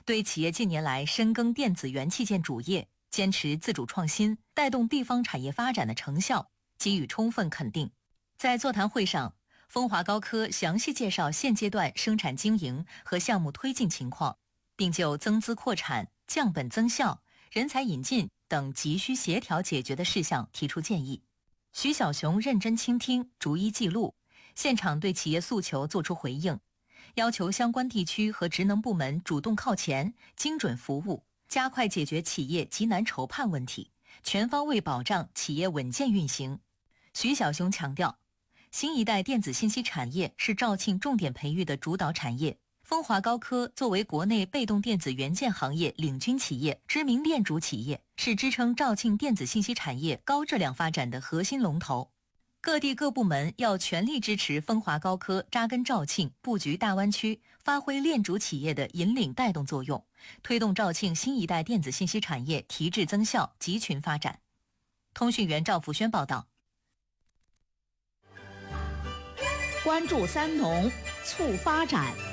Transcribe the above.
对企业近年来深耕电子元器件主业，坚持自主创新，带动地方产业发展的成效给予充分肯定。在座谈会上，风华高科详细介绍现阶段生产经营和项目推进情况，并就增资扩产、降本增效、人才引进等急需协调解决的事项提出建议。徐小雄认真倾听，逐一记录，现场对企业诉求作出回应，要求相关地区和职能部门主动靠前，精准服务，加快解决企业急难愁盼问题，全方位保障企业稳健运行。徐小雄强调，新一代电子信息产业是肇庆重点培育的主导产业。风华高科作为国内被动电子元件行业领军企业、知名链主企业，是支撑肇庆电子信息产业高质量发展的核心龙头。各地各部门要全力支持风华高科扎根肇庆、布局大湾区，发挥链主企业的引领带动作用，推动肇庆新一代电子信息产业提质增效、集群发展。通讯员赵福轩报道。 关注三农，促发展。